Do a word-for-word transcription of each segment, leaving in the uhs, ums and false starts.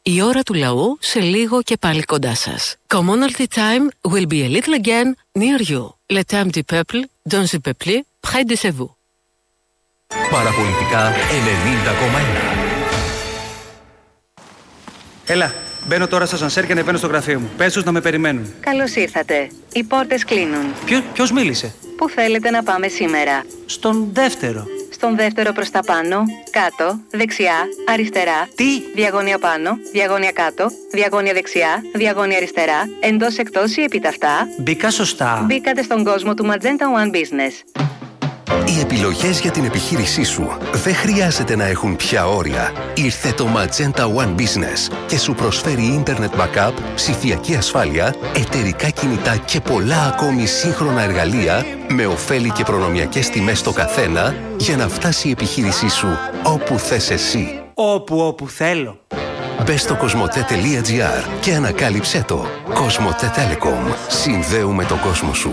Η ώρα του λαού σε λίγο και πάλι κοντά σας. Commonalty time will be a little again near you. Le temps du peuple, dans le peuple, près de chez vous. Παραπολιτικά ενενήντα κόμμα ένα. Έλα, μπαίνω τώρα στο σανσέρ και ανεβαίνω στο γραφείο μου. Πες τους να με περιμένουν. Καλώς ήρθατε. Οι πόρτες κλείνουν. Ποιο, ποιος μίλησε? Πού θέλετε να πάμε σήμερα? Στον δεύτερο. Στον δεύτερο προς τα πάνω, κάτω, δεξιά, αριστερά. Τι? Διαγώνια πάνω, διαγώνια κάτω, διαγώνια δεξιά, διαγώνια αριστερά, εντός εκτός ή επιταυτά. Μπήκα σωστά. Μπήκατε στον κόσμο του Magenta One Business. Οι επιλογές για την επιχείρησή σου δεν χρειάζεται να έχουν πια όρια. Ήρθε το Magenta One Business και σου προσφέρει Internet Backup, ψηφιακή ασφάλεια, εταιρικά κινητά και πολλά ακόμη σύγχρονα εργαλεία με ωφέλη και προνομιακές τιμές στο καθένα για να φτάσει η επιχείρησή σου όπου θες εσύ. Όπου, όπου θέλω. Μπες στο κοσμοτέ τελεία τζι άρ και ανακάλυψέ το. Κοσμοτέ Telecom. Συνδέουμε τον κόσμο σου.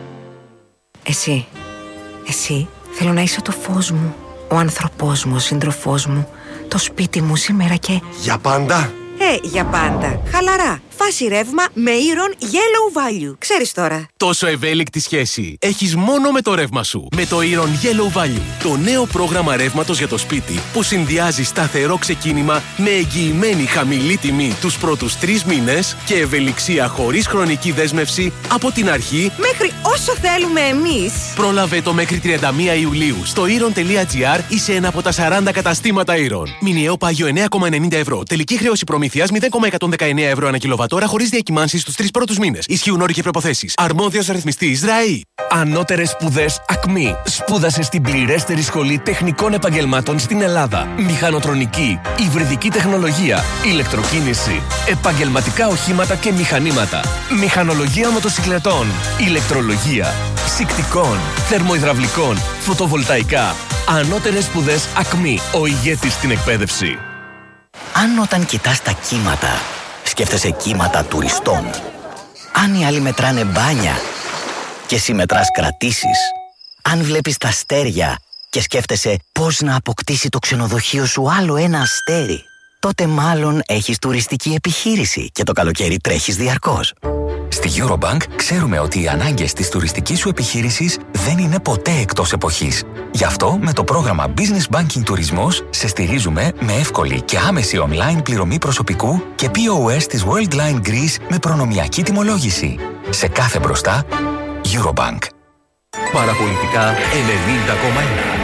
Εσύ. Εσύ θέλω να είσαι το φως μου, ο άνθρωπός μου, ο σύντροφός μου, το σπίτι μου σήμερα και... Για πάντα! Ε, για πάντα. Χαλαρά. Φάση ρεύμα με Iron Yellow Value. Ξέρεις τώρα. Τόσο ευέλικτη σχέση έχεις μόνο με το ρεύμα σου. Με το Iron Yellow Value. Το νέο πρόγραμμα ρεύματος για το σπίτι που συνδυάζει σταθερό ξεκίνημα με εγγυημένη χαμηλή τιμή τους πρώτους τρεις μήνες και ευελιξία χωρίς χρονική δέσμευση από την αρχή μέχρι όσο θέλουμε εμείς. Πρόλαβε το μέχρι τριάντα μία Ιουλίου στο iron τελεία τζι άρ ή σε ένα από τα σαράντα καταστήματα Iron. Μηνιαίο πάγιο εννέα κόμμα ενενήντα ευρώ. Τελική χρέωση προμήθειας μηδέν κόμμα εκατόν δεκαεννέα ευρώ ανά κιλοβατόρα χωρίς διακυμάνσεις στους τρεις πρώτους μήνες. Ισχύουν όροι και προϋποθέσεις. Αρμόδιος ρυθμιστής ΡΑΗ. Ανώτερες σπουδές ΑΚΜΗ. Σπούδασε στην πληρέστερη σχολή τεχνικών επαγγελμάτων στην Ελλάδα. Μηχανοτρονική, υβριδική τεχνολογία, ηλεκτροκίνηση, επαγγελματικά οχήματα και μηχανήματα, μηχανολογία μοτοσυκλετών, ηλεκτρολογία, ψυκτικών, θερμοϊδραυλικών, φωτοβολταϊκά. Ανώτερες σπουδές ΑΚΜΗ. Ο ηγέτης στην εκπαίδευση. Αν όταν κοιτάς τα κύματα, σκέφτεσαι κύματα τουριστών. Αν οι άλλοι μετράνε μπάνια και εσύ μετράς κρατήσεις. Αν βλέπεις τα αστέρια και σκέφτεσαι πώς να αποκτήσει το ξενοδοχείο σου άλλο ένα αστέρι, τότε μάλλον έχεις τουριστική επιχείρηση και το καλοκαίρι τρέχεις διαρκώς. Στη Eurobank ξέρουμε ότι οι ανάγκες της τουριστικής σου επιχείρησης δεν είναι ποτέ εκτός εποχής. Γι' αυτό με το πρόγραμμα Business Banking Τουρισμός σε στηρίζουμε με εύκολη και άμεση online πληρωμή προσωπικού και πι ο ες της Worldline Greece με προνομιακή τιμολόγηση. Σε κάθε μπροστά, Eurobank. Παραπολιτικά ενενήντα κόμμα ένα.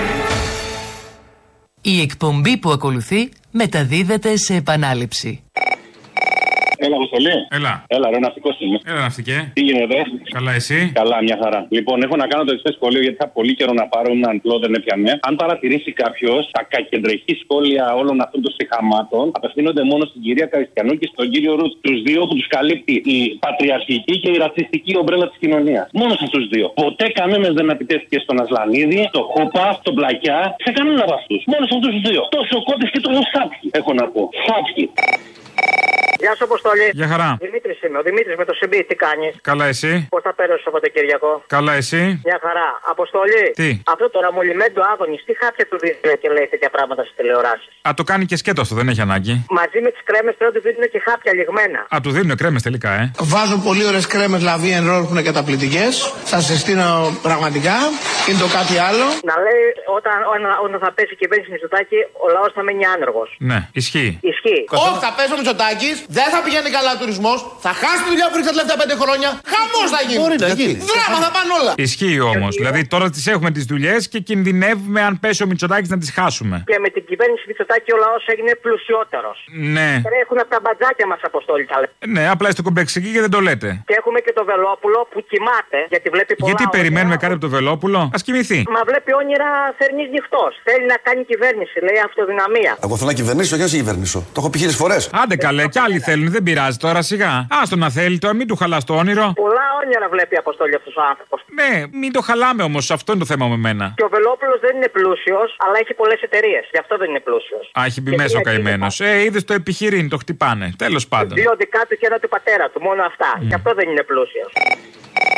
Η εκπομπή που ακολουθεί μεταδίδεται σε επανάληψη. Έλα, Αποστολή. Έλα. Έλα, ρε, ναυτικό είμαι. Έλα, ναυτικέ. Τι γίνεται? Καλά, εσύ? Καλά, μια χαρά. Λοιπόν, έχω να κάνω το εξής σχόλιο γιατί είχα πολύ καιρό να πάρω έναν πλό, δεν έπιανε. Αν παρατηρήσει κάποιο, τα κακεντρεχή σχόλια όλων αυτών των συχαμάτων απευθύνονται μόνο στην κυρία Καριστιανού και στον κύριο Ρουτ. Του δύο που του καλύπτει η πατριαρχική και η ρατσιστική ομπρέλα τη κοινωνία. Μόνο σε αυτού του δύο. Ποτέ κανένα δεν επιτέθηκε στον Ασλανίδη, στον Χούπα, στον Πλακιά, σε κανέναν από αυτού. Μόνο σε αυτού του δύο. Τόσο κότε και τόσο σάπιοι, έχω να πω. Σάπιοι. Γεια σου, Αποστόλη. Γεια χαρά. Δημήτρης είμαι. Ο Δημήτρης με το Σιμπή, τι κάνεις? Καλά, εσύ? Πώς θα πέρασες το Σαββατοκύριακο? Καλά, εσύ? Μια χαρά. Αποστόλη. Τι? Αυτό το Ραμολιμέντο Άδωνης, τι χάπια του δίνει και λέει τέτοια πράγματα στις τηλεοράσεις? Α, το κάνει και σκέτο αυτό, δεν έχει ανάγκη. Μαζί με τις κρέμες τώρα του δίνουν και χάπια λιγμένα. Α, του δίνουν κρέμες τελικά, ε. Βάζω πολύ ωραίες κρέμες λαβή εν ρόλ που είναι καταπληκτικές. Σας συστήνω πραγματικά. Είναι το κάτι άλλο. Να λέει όταν, όταν θα πέσει η κυβέρνηση Μητσοτάκη, ο λαός θα μείνει άνεργος. Ναι, ισχύει. Ισχύει. Όχι, θα πέσει ο Μητσοτάκης, δεν θα πηγαίνει καλά ο τουρισμός, θα χάσει τη δουλειά που ήρθε τα τελευταία πέντε χρόνια. Χαμός θα γίνει. Μπορεί να γίνει. Δράμα θα πάνε όλα. Ισχύει όμως. Δηλαδή τώρα τις έχουμε τις δουλειές και κινδυνεύουμε αν πέσει ο Μητσοτάκης να τις χάσουμε. Και με την κυβέρνηση Μητσοτάκη ο λαός έγινε πλουσιότερος. Ναι. Τρέχουν από τα μπατζάκια μας, Αποστόλη, τα λέτε. Ναι, απλά είστε κομπλεξικοί και δεν το λέτε. Και έχουμε και το Βελόπουλο που κοιμάται γιατί βλέπει πολλά. Γιατί όνειρα. περιμένουμε κάτι από το Βελόπουλο? Ας κοιμηθεί. Μα βλέπει όνειρα θερινής νυχτός. Θέλει να κάνει κυβέρνηση, λέει αυτοδυναμία. Εγώ θέλω να κυβερνήσω και να σε κυβερνήσω. Το έχω πει χίλιες φορές. Άντε καλέ, κι άλλοι θέλουν, δεν πειράζει τώρα σιγά. Άστο να θέλει τώρα, μην του χαλά το όνειρο. Πολλά όνειρα βλέπει η Αποστόλη αυτός ο άνθρωπος. Ναι, μην το χαλάμε όμως, αυτό είναι το θέμα με μένα. Και ο Βελόπουλος δεν είναι πλούσιος, αλλά έχει πολλές εταιρείες. Γι' αυτό δεν είναι πλούσιος. Α, έχει μπει μέσα ο καημένος. Ε, είδε το επιχειρήν, το χτυπάνε. Τέλος πάντων. Δύο δικά του και ένα του πατέρα του, μόνο αυτά. Mm. Γι' αυτό δεν είναι πλούσιος.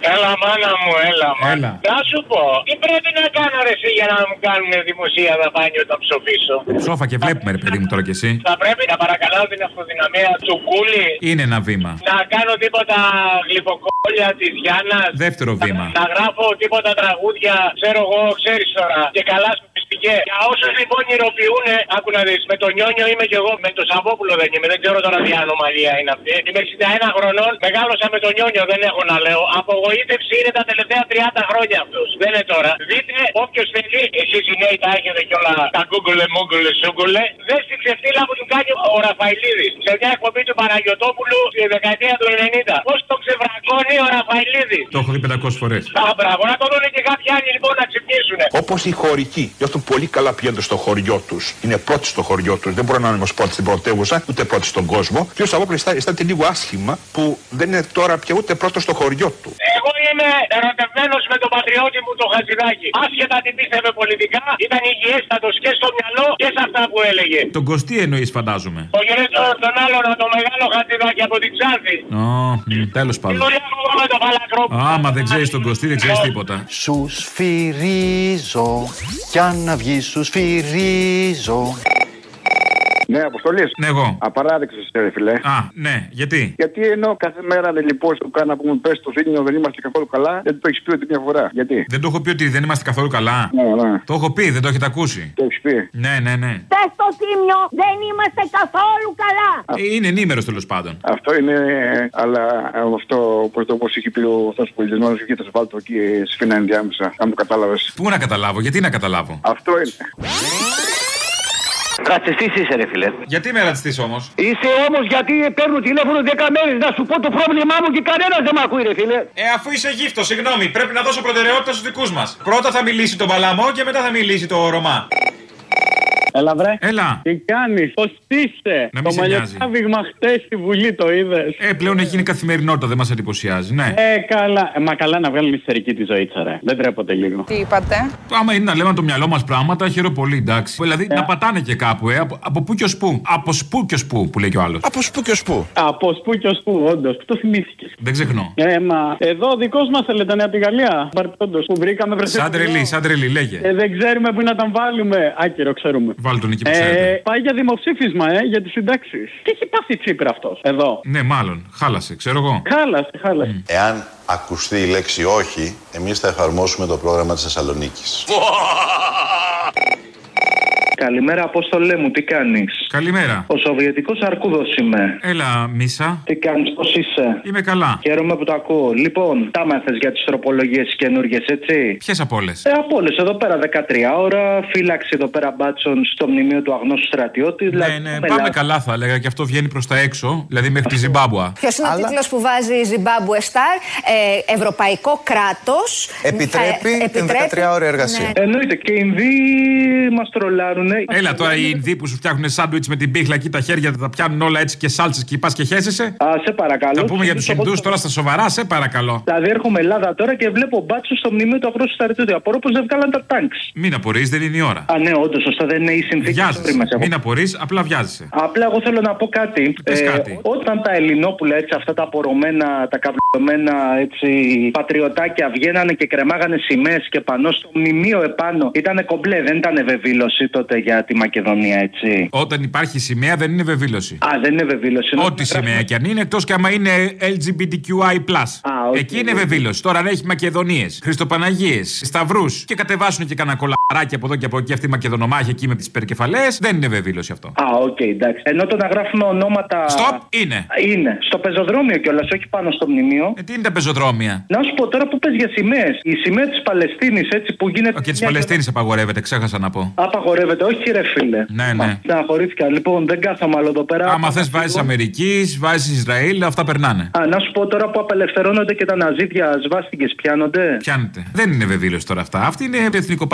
Έλα, μάνα μου, έλα. Έλα. Να σου πω, τι πρέπει να κάνω ρε εσύ για να μου κάνουν δημοσία δαπάνη όταν ψοφήσω. Ψόφα και βλέπουμε, ρε παιδί μου, τώρα κι εσύ. Θα πρέπει να παρακαλάω την αυτοδυναμία του Κούλι. Είναι ένα βήμα. Να κάνω τίποτα γλυφοκόλια τη Γιάννα. Δεύτερο βήμα. Να, να γράφω τίποτα τραγούδια, ξέρω εγώ, ξέρει τώρα. Και καλά σου πιστικέ. Για όσου λοιπόν ηρωποιούν, άκου να δει. Με τον Νιόνιο είμαι κι εγώ. Με τον Σαββόπουλο δεν είμαι. Δεν ξέρω τώρα τι ανομαλία είναι αυτή. Είμαι εξήντα ένα χρονών. Μεγάλωσα με τον Νιόνιο, δεν έχω να λέω. Απογοήτευση είναι τα τελευταία τριάντα χρόνια αυτού. Δεν είναι τώρα. Δείτε, όποιο θέλει, εσεί οι νέοι τα έχετε κιόλα τα γκούγκουλε, μούγκουλε, σούγκουλε. Δεν στην ξεφτύλα που του κάνει ο Ραφαηλίδης. Σε μια εκπομπή του Παναγιωτόπουλου στη δεκαετία του ενενήντα. Πώ το ξεβρακώνει ο Ραφαηλίδης. Το έχω δει πεντακόσιες φορές. Α, μπράβο, να το δουν και κάποιοι άλλοι λοιπόν να ξυπνήσουν. Όπως οι χωρικοί νιώθουν πολύ καλά πηγαίνοντας στο χωριό τους. Είναι πρώτοι στο χωριό τους. Δεν μπορούν να είναι όμως πρώτοι στην πρωτεύουσα, ούτε πρώτοι στον κόσμο. Και ο Σαββόπουλος αισθάνεται λίγο άσχημα που δεν είναι τώρα πια ούτε πρώτος στο χωριό του. Εγώ είμαι ερωτευμένος με τον πατριώτη μου τον Χατζηδάκη. Άσχετα τι πίστευε πολιτικά, ήταν υγιέστατος και στο μυαλό και σε αυτά που έλεγε. Τον Κωστή εννοείς, φαντάζομαι. Ο Γερέτο τον άλλον, το μεγάλο Χατζηδάκη από την Ξάνθη. Ω, τέλος πάντων. Άμα δεν ξέρεις τον Κωστή, δεν ξέρεις τίποτα. Σου σφυρίζω, κι αν να βγει σου σφυρίζω. Ναι, Αποστολής. Ναι, εγώ. Απαράδεκτος, ρε φιλέ. Α, ναι, γιατί. Γιατί ενώ κάθε μέρα δεν λοιπόν σου κάνω να πούμε πες στο Θήνιο δεν είμαστε καθόλου καλά, δεν το έχεις πει ότι μια φορά. Γιατί. Δεν το έχω πει ότι δεν είμαστε καθόλου καλά. Ναι, ναι. Το έχω πει, δεν το έχετε ακούσει. Το έχεις πει. Ναι, ναι, ναι. Πες στο Θήμιο δεν είμαστε καθόλου καλά. Ε, είναι ενήμερος τέλος πάντων. Αυτό είναι, αλλά αυτό όπως είχε πει ο αυτός πολιτισμένος και θα σε βάλω το εκεί σφίνα ενδιάμεσα. Αν το κατάλαβες. Πού να καταλάβω, γιατί να καταλάβω. Αυτό είναι. Ρατσιστής είσαι, ρε φίλε. Γιατί είμαι ρατσιστής όμως. Είσαι όμως γιατί παίρνω τηλέφωνο δέκα μέρες να σου πω το πρόβλημά μου και κανένας δεν με ακούει, ρε φίλε. Ε, αφού είσαι γύφτος, συγγνώμη, πρέπει να δώσω προτεραιότητα στους δικούς μας. Πρώτα θα μιλήσει τον Παλαμό και μετά θα μιλήσει το Ρωμά. Έλα, βρε. Έλα. Τι κάνεις, πώς είσαι. Να το μαλλιοτράβηγμα χτες στη Βουλή το είδες. Ε, πλέον έχει γίνει καθημερινότητα, δεν μας εντυπωσιάζει, ναι. Ε, καλά. Ε, μα καλά να βγάλει μυστηρική τη ζωή της, ρε. Δεν τρέπονται λίγο. Τι είπατε. Άμα είναι να λέμε το μυαλό μας πράγματα, χαίρομαι πολύ, εντάξει. Δηλαδή ε. να πατάνε και κάπου, ε. Από, από πού και ως πού. Από σπού και ως πού, που λέει και ο άλλος. Από σπού και ως πού. Από σπού και ως πού, όντως. Που το θυμήθηκες. Δεν ξεχνώ. Ε, μα εδώ ο δικός μας θέλετε από τη Γαλλία. Όντως, που βρήκαμε βρεσέ. Σαν τρελή, σαν τρελή, λέγε. Ε, δεν ξέρουμε πού να τον βάλουμε. Άκυρο, ξέρουμε. Βάλει τον εκεί που ε, πάει για δημοψήφισμα, ε, για τις συντάξεις. Τι έχει πάθει Τσίπρα αυτός, εδώ. Ναι, μάλλον. Χάλασε, ξέρω εγώ. Χάλασε, χάλασε. Mm. Εάν ακουστεί η λέξη όχι, εμείς θα εφαρμόσουμε το πρόγραμμα της Θεσσαλονίκης. Καλημέρα, Απόστολέ μου, τι κάνεις. Καλημέρα. Ο Σοβιετικός Αρκούδος είμαι. Έλα, Μίσα. Τι κάνεις, πώς είσαι. Είμαι καλά. Χαίρομαι που το ακούω. Λοιπόν, τα μάθες για τις τροπολογίες καινούργιες, έτσι. Ποιες από όλες. Ε, από όλες. Εδώ πέρα δεκατρία ώρα. Φύλαξη εδώ πέρα μπάτσων στο μνημείο του αγνώστου στρατιώτη. Ναι, δηλαδή, ναι, πάμε λά... καλά, θα έλεγα, και αυτό βγαίνει προς τα έξω. Δηλαδή μέχρι τη Ζιμπάμπουα. Ποιος είναι Αλλά... ο τίτλος που βάζει η Zimbabwe Star. Ε, Ευρωπαϊκό κράτος. Επιτρέπει, θα... την επιτρέπει... δεκατρία ώρα εργασία. Ναι. Εννοείται. Και οι Ινδοί μας τρολάρουν. Έλα τώρα οι Ινδοί που σου φτιάχνουν σάντουιτς με την πίχλα εκεί τα χέρια, τα πιάνουν όλα έτσι και σάλτσες και πας και χαίσεσαι. Α, σε παρακαλώ. Θα πούμε για τους Ινδούς τώρα στα σοβαρά, σε παρακαλώ. Δηλαδή έρχομαι Ελλάδα τώρα και βλέπω μπάτσους στο μνημείο του αγνώστου στρατιώτη. Απορώ πως δεν βγάλαν τα τάγκς. Μην απορείς, δεν είναι η ώρα. Α, ναι, όντως, σωστά, δεν είναι η συνθήκη. Βιάζεσαι. Μην απορείς, απλά βιάζεσαι. Απλά εγώ θέλω να πω κάτι. Πες ε, κάτι. Όταν τα Ελληνόπουλα, έτσι, αυτά τα απορωμένα, τα καυλωμένα έτσι, πατριωτάκια βγαίνανε και κρεμάγανε σημαίες και πανώ στο μνημείο επάνω, ήταν κομπλέ, δεν ήταν βεβήλωση τότε για τη Μακεδονία, έτσι. Όταν υπάρχει σημαία δεν είναι βεβήλωση. Α, δεν είναι βεβήλωση. Ό,τι σημαία κι αν είναι, εκτός και άμα είναι ελ τζι μπι τι κιου άι πλας. Okay. Εκεί είναι βεβήλωση. Τώρα αν έχει Μακεδονίες, Χριστοπαναγίες, Σταυρούς και κατεβάσουν και κανένα κολαράκι από εδώ και από εκεί αυτή η Μακεδονομάχη εκεί με τις περκεφαλές, δεν είναι βεβήλωση αυτό. Α, οκ, okay, εντάξει. Ενώ το να γράφουμε ονόματα. Στοπ, είναι. Είναι. Στο πεζοδρόμιο κιόλας, όχι πάνω στο μνημείο. Ε, τι είναι τα πεζοδρόμια. Να σου πω τώρα που πες για σημαίες. Η σημαία της Παλαιστίνης, έτσι που γίνεται. Και της Παλαιστίνης απαγορεύεται, ξέχασα να πω. Απαγορεύεται, όχι ρε φίλε. Ναι, ναι. Στεναχωρήθηκα. Λοιπόν, δεν κάθομαι άλλο εδώ πέρα. Άμα θες βάζεις Αμερικής, βάζεις Ισραήλ, αυτά περνάνε. Α, να σου πω τώρα που απελευθερώνονται και τα ναζίδια σβάστηκες, πιάνονται. Πιάνεται. Δεν είναι βεβήλωση τώρα αυτά. Αυτοί είναι εθνικοπατριώτες.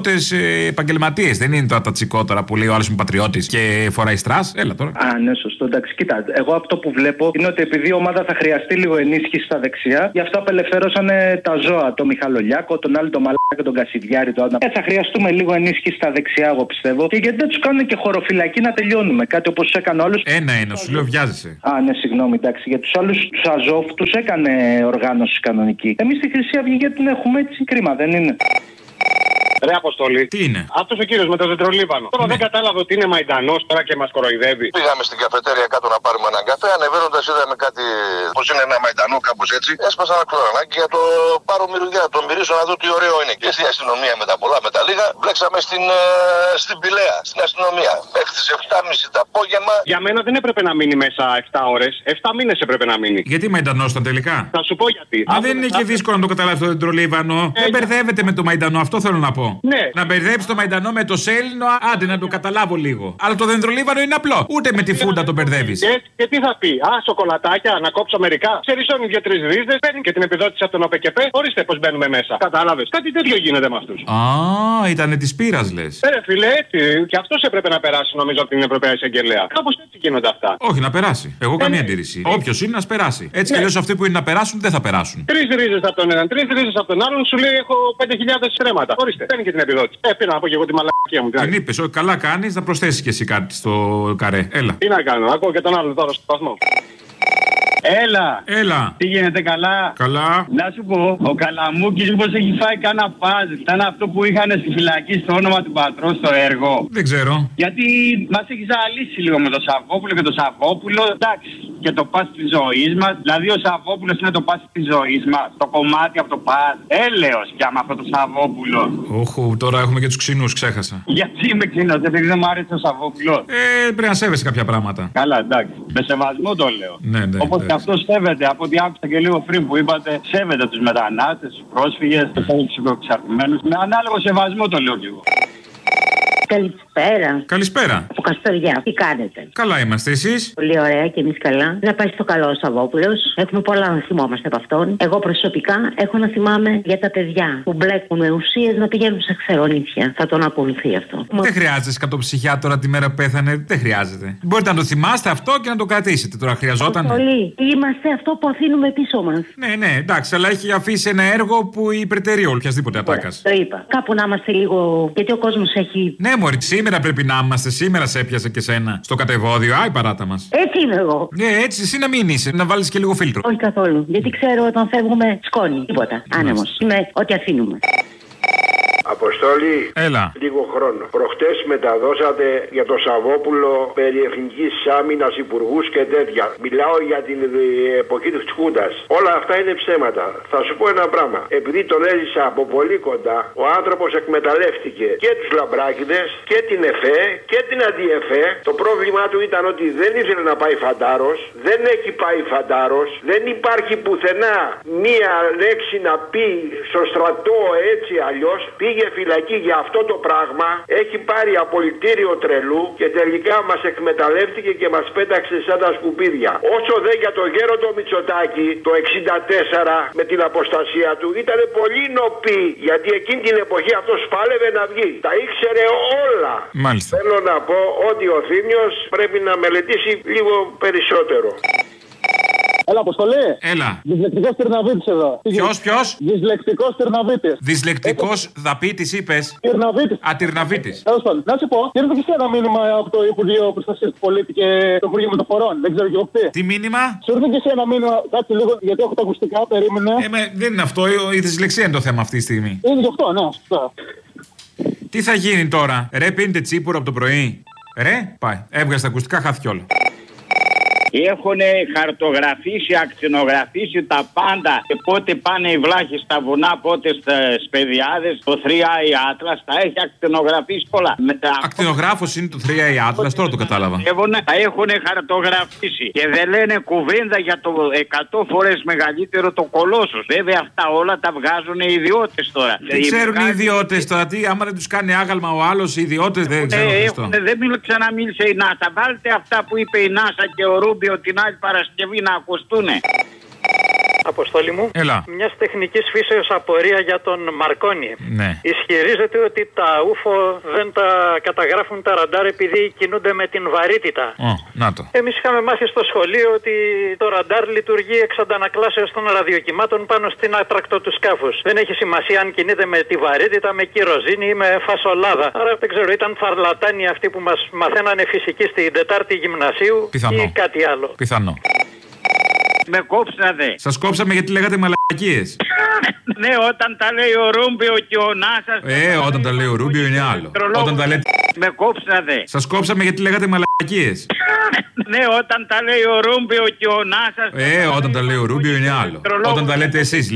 πατριώτες επαγγελματίες. Δεν είναι τώρα τα τσικότερα που λέει ο άλλος είμαι πατριώτης και φοράει στρας. Έλα τώρα. Α, ναι, σωστό. Εντάξει, κοίτα. Εγώ αυτό που βλέπω είναι ότι επειδή η ομάδα θα χρειαστεί λίγο ενίσχυση στα δεξιά, γι' αυτό απελευθερώσανε τα ζώα. Το Μιχαλολιάκο, τον άλλο τον Μαλάκα, τον Κασιδιάρη, τον Άντα. Ε, θα χρειαστούμε λίγο ενίσχυση στα δεξιά, εγώ πιστεύω. Και γιατί δεν του κάνουν και χωροφυλακή να τελειώνουμε. Κάτι όπως του έκανε όλου. Ένα-ένα, σου λέω βιάζεσαι. Α, ναι, συγγνώμη, εντάξει. Για του άλλου του Αζόφ του έκανε οργάνωση κανονική. Εμεί στη Χρυσή Αυγή γιατί την έχουμε έτσι, κρίμα, δεν είναι. Ρε Αποστολή. Τι είναι? Αυτό ο κύριο με το δεντρολίβανο. Τώρα ναι. δεν κατάλαβα ότι είναι μαϊντανός τώρα και μας κοροϊδεύει. Πήγαμε στην καφετέρια κάτω να πάρουμε έναν καφέ. Ανεβαίνοντας είδαμε κάτι. Πως είναι ένα μαϊντανό, κάπως έτσι. Έσπασα ένα κλωρανάκι για το πάρω μυρουδιά. Το μυρίσω να δω τι ωραίο είναι. Και στην αστυνομία με τα πολλά με τα λίγα. Μπλέξαμε στην, ε, στην Πηλαία, στην αστυνομία. Μέχρι τις εφτά και μισή το απόγευμα. Για μένα δεν έπρεπε να μείνει μέσα εφτά ώρες. εφτά μήνες έπρεπε να μείνει. Γιατί μαϊντανός ήταν τελικά? Θα σου πω γιατί. Α, δεν είναι και δύσκολο να το καταλάβει το δεντρολίβανο. Ε, δεν μπερδεύεται με το μαϊντανό, αυτό θέλω να πω. Ναι. Να μπερδέψει το μαϊντανό με το σέλινο, άντε να το καταλάβω λίγο. Αλλά το δεντρολίβανο είναι απλό. Ούτε με τη φούντα τον μπερδεύει. Και, και τι θα πει, α, σοκολατάκια, να κόψω μερικά. Ξεριζώνει δύο-τρει ρίζες, παίρνει και την επιδότηση από τον ΟΠΕΚΕΠΕ. Ορίστε πως μπαίνουμε μέσα. Κατάλαβε. Κάτι τέτοιο γίνεται με αυτού. Α, ήταν τη πείρα λε. Ε, φίλε, έτσι. Και αυτό έπρεπε να περάσει νομίζω από την Ευρωπαϊκή Εισαγγελέα. Κάπως έτσι γίνονται αυτά. Όχι, να περάσει. Εγώ ε, καμία αντίρρηση. Ε, Όποιο είναι, να περάσει. Έτσι κι αλλιώ αυτοί που είναι να περάσουν δεν θα περάσουν. Τρει ρίζες από τον έναν, τρει ρίζες από τον άλλον, σου λέει έχω πέντε χιλιάδες στρέμματα. Ορίστε, παίρνει και την επιδότηση. Ε, πήρα να πω και εγώ τη μαλακία μου. Δεν είπε, καλά κάνει να προσθέσει κι εσύ κάτι στο καρέ. Έλα. Τι να κάνω, ακούω και τον άλλον τώρα στο σταθμό. Έλα. Έλα. Τι γίνεται, καλά? Καλά. Να σου πω, ο Καλαμούκης μήπως έχει φάει κάνα παζλ. Ήταν αυτό που είχαν στη φυλακή στο όνομα του πατρός στο έργο. Δεν ξέρω. Γιατί μας έχει ζαλίσει λίγο με το Σαββόπουλο και το Σαββόπουλο. Εντάξει, και το πας της ζωής μας. Δηλαδή ο Σαββόπουλος είναι το πας της ζωής μας. Το κομμάτι από το πας. Έλεος πια με αυτό το Σαββόπουλο. Όχου, τώρα έχουμε και τους ξινούς, ξέχασα. Γιατί είμαι ξινός, επειδή δεν μου άρεσε ο Σαββόπουλος. Ε, πρέπει να σέβεσαι κάποια πράγματα. Καλά, εντάξει. Με σεβασμό το λέω. Ναι, ναι. Όπως και αυτό σέβεται, από ό,τι άκουσα και λίγο πριν που είπατε, σέβεται τους μετανάστες, τους πρόσφυγες, τους εξαρτημένους. Με ανάλογο σεβασμό το λέω κι εγώ. Καλησπέρα. Καλησπέρα. Από Καστοριά. Τι κάνετε? Καλά είμαστε, εσείς? Πολύ ωραία και εμείς καλά. Να πάει στο καλό ο Σαββόπουλος. Έχουμε πολλά να θυμόμαστε από αυτόν. Εγώ προσωπικά έχω να θυμάμαι για τα παιδιά που μπλέκουν με ουσίες να πηγαίνουν σε ξερονίσια. Θα τον ακολουθεί αυτό. Δεν χρειάζεται σκατοψυχιάτορα τη μέρα που πέθανε. Δεν χρειάζεται. Μπορείτε να το θυμάστε αυτό και να το κρατήσετε. Τώρα χρειαζόταν. Πολύ. Είμαστε αυτό που αφήνουμε πίσω μας. Ναι, ναι, εντάξει, αλλά έχει αφήσει ένα έργο που υπερτερεί οποιασδήποτε ατάκα. Το είπα. Κάπου να είμαστε λίγο. Γιατί ο κόσμος έχει. Ναι, μωρή, σήμερα πρέπει να είμαστε. Σήμερα σε έπιασε και σένα στο κατεβόδιο. Άι, παράτα μας. Έτσι είμαι εγώ. Ναι, έτσι, εσύ να μην είσαι. Να βάλεις και λίγο φίλτρο. Όχι καθόλου. Γιατί ξέρω όταν φεύγουμε σκόνη. Τίποτα. Άνεμος. Είμαι ό,τι αφήνουμε. Αποστόλη, έλα. Λίγο χρόνο. Προχτές μεταδώσατε για το Σαββόπουλο περί εθνικής άμυνας, υπουργούς και τέτοια. Μιλάω για την εποχή της Χούντας. Όλα αυτά είναι ψέματα. Θα σου πω ένα πράγμα. Επειδή τον έζησα από πολύ κοντά, ο άνθρωπος εκμεταλλεύτηκε και τους λαμπράκηδες και την ΕΦΕ και την αντιεφέ. Το πρόβλημά του ήταν ότι δεν ήθελε να πάει φαντάρος. Δεν έχει πάει φαντάρος. Δεν υπάρχει πουθενά μία λέξη να πει στο στρατό έτσι αλλιώς. Πήγε φυλακή για αυτό το πράγμα, έχει πάρει απολυτήριο τρελού και τελικά μας εκμεταλλεύτηκε και μας πέταξε σαν τα σκουπίδια. Όσο δε για το γέροντο Μητσοτάκη το εξήντα τέσσερα με την αποστασία του ήταν πολύ νοπή, γιατί εκείνη την εποχή αυτός πάλευε να βγει. Τα ήξερε όλα. Μάλιστα. Θέλω να πω ότι ο Θήμιος πρέπει να μελετήσει λίγο περισσότερο. Έλα, Αποστολή. Έλα. Δυσλεκτικός Τυρναβίτης εδώ. Ποιος, ποιος? Δυσλεκτικός Τυρναβίτης. Δυσλεκτικός δαπίτης είπες. Τυρναβίτης. Α, Τυρναβίτης. Τέλος πάντων, να σου πω, ήρθε και σε ένα μήνυμα από το Υπουργείο Προστασίας του Πολίτη και το Υπουργείο Μεταφορών. Δεν ξέρω και εγώ τι. Τι μήνυμα? Σου ήρθε και σε ένα μήνυμα, κάτσε λίγο, γιατί έχω τα ακουστικά, περίμενε. Ε, με, δεν είναι αυτό, η δυσλεξία είναι το θέμα αυτή τη στιγμή. Είναι γι' αυτό, ναι, σωστά. Τι θα γίνει τώρα, ρε, πίνετε τσίπουρο από το πρωί. Ρε, πάει. Έβγαζε τα ακουστικά, χάθηκε όλο. Έχουν χαρτογραφήσει, ακτινογραφήσει τα πάντα. Και πότε πάνε οι βλάχοι στα βουνά, πότε στις παιδιάδες. Το θρι άι Atlas τα έχει ακτινογραφήσει πολλά. Ακτινογράφος είναι το θρι άι Atlas, τώρα το κατάλαβα. Τα έχουν χαρτογραφήσει. Και δεν λένε κουβέντα για το εκατό φορές μεγαλύτερο το Κολόσσος. Βέβαια αυτά όλα τα βγάζουν οι ιδιώτες τώρα. Τι ξέρουν οι ιδιώτες τώρα, τι, άμα δεν τους κάνει άγαλμα ο άλλος, οι ιδιώτες δεν ξέρουν. Ε, δεν ξαναμίλησε η ΝΑΣΑ. Βάλτε αυτά που είπε η ΝΑΣΑ και ο Ρούμπιο την άλλη Παρασκευή να ακουστούνε. Αποστόλη μου. Έλα. Μια τεχνική φύσεως απορία για τον Μαρκόνι. Ναι. Ισχυρίζεται ότι τα ούφο δεν τα καταγράφουν τα ραντάρ επειδή κινούνται με την βαρύτητα. Oh, να το. Εμείς είχαμε μάθει στο σχολείο ότι το ραντάρ λειτουργεί εξ αντανακλάσεως των ραδιοκυμάτων πάνω στην άτρακτο του σκάφους. Δεν έχει σημασία αν κινείται με τη βαρύτητα, με κυροζίνη ή με φασολάδα. Άρα δεν ξέρω, ήταν φαρλατάνοι αυτοί που μας μαθαίνανε φυσική στην Τετάρτη Γυμνασίου. Πιθανό. Ή κάτι άλλο. Πιθανό. Με κόψατε. Σας κόψαμε γιατί λέγατε μαλακίες. Ναι, όταν τα λέει ο Ρούμπιο και ο Νάσας. Ε, όταν τα λέει ο Ρούμπιο είναι άλλο. Όταν τα λέτε. Με κόψατε. Σας κόψαμε γιατί λέγατε μαλακίες. Ναι, όταν τα λέει ο Ρούμπιο και ο Νάσας. Ε, όταν τα λέει ο Ρούμπιο είναι άλλο. Όταν τα λέτε εσείς.